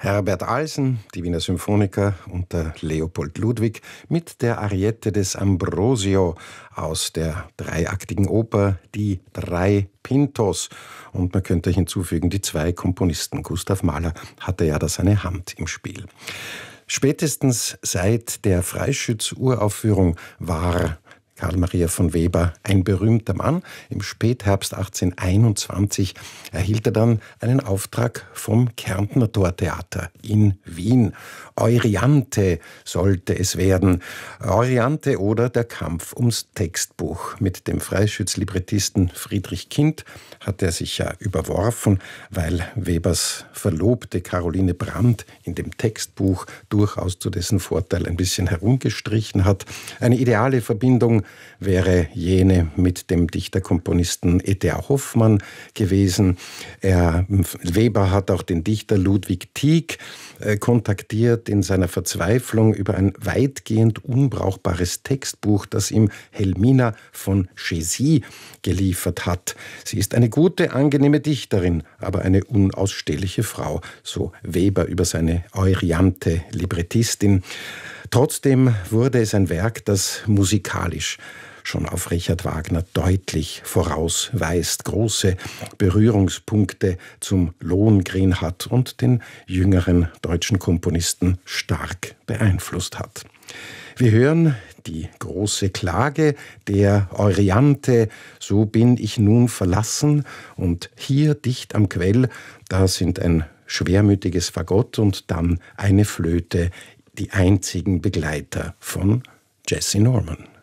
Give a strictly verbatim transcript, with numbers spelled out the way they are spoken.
Herbert Alsen, die Wiener Symphoniker unter Leopold Ludwig mit der Ariette des Ambrosio aus der dreiaktigen Oper Die drei Pintos. Und man könnte hinzufügen, die zwei Komponisten. Gustav Mahler hatte ja da seine Hand im Spiel. Spätestens seit der Freischütz-Uraufführung war Karl Maria von Weber ein berühmter Mann. Im Spätherbst achtzehnhunderteinundzwanzig erhielt er dann einen Auftrag vom Kärntner Tortheater in Wien. Euryanthe sollte es werden. Euryanthe oder der Kampf ums Textbuch. Mit dem Freischütz-Librettisten Friedrich Kind hat er sich ja überworfen, weil Webers Verlobte Caroline Brandt in dem Textbuch durchaus zu dessen Vorteil ein bisschen herumgestrichen hat. Eine ideale Verbindung wäre jene mit dem Dichterkomponisten E T A Hoffmann gewesen. Er, Weber hat auch den Dichter Ludwig Tieck äh, kontaktiert in seiner Verzweiflung über ein weitgehend unbrauchbares Textbuch, das ihm Helmina von Chézy geliefert hat. Sie ist eine gute, angenehme Dichterin, aber eine unausstehliche Frau, so Weber über seine Euryanthe Librettistin. Trotzdem wurde es ein Werk, das musikalisch schon auf Richard Wagner deutlich vorausweist, große Berührungspunkte zum Lohengrin hat und den jüngeren deutschen Komponisten stark beeinflusst hat. Wir hören die große Klage der Euryanthe, so bin ich nun verlassen, und hier dicht am Quell, da sind ein schwermütiges Fagott und dann eine Flöte, die einzigen Begleiter von Jessye Norman.